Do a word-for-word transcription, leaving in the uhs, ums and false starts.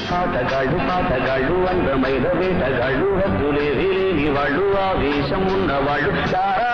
ఆటగాళ్ళు పాటగాళ్ళు అందమైన వేటగాళ్ళు హద్దులేవి లేని వాళ్ళు ఆవేశం ఉన్నవాళ్ళు